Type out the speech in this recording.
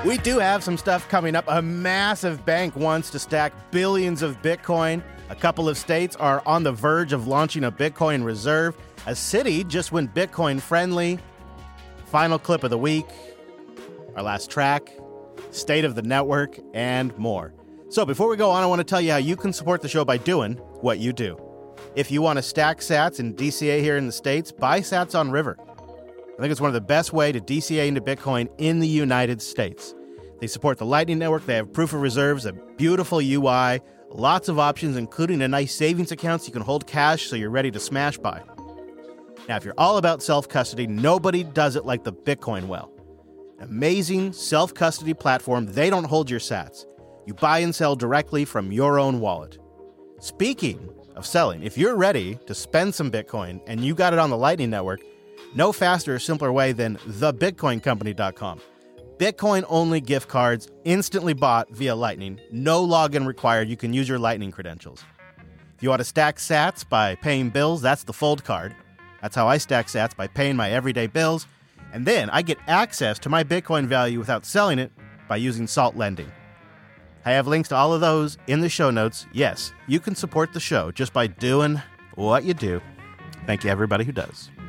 We do have some stuff coming up. A massive bank wants to stack billions of Bitcoin. A couple of states are on the verge of launching a Bitcoin reserve. A city just went Bitcoin friendly. Final clip of the week. Our last track. State of the network, and more. So before we go on, I want to tell you how you can support the show by doing what you do. If you want to stack sats in DCA here in the States, buy sats on River. I think it's one of the best ways to DCA into Bitcoin in the United States. They support the Lightning Network. They have proof of reserves, a beautiful UI, lots of options, including a nice savings account so you can hold cash so you're ready to smash buy. Now, if you're all about self-custody, nobody does it like the Bitcoin Well. Amazing self-custody platform. They don't hold your sats. You buy and sell directly from your own wallet. Speaking of selling, if you're ready to spend some Bitcoin and you got it on the Lightning Network, no faster or simpler way than thebitcoincompany.com. Bitcoin-only gift cards instantly bought via Lightning. No login required. You can use your Lightning credentials. If you want to stack sats by paying bills, that's the Fold card. That's how I stack sats, by paying my everyday bills. And then I get access to my Bitcoin value without selling it by using Salt Lending. I have links to all of those in the show notes. Yes, you can support the show just by doing what you do. Thank you, everybody who does.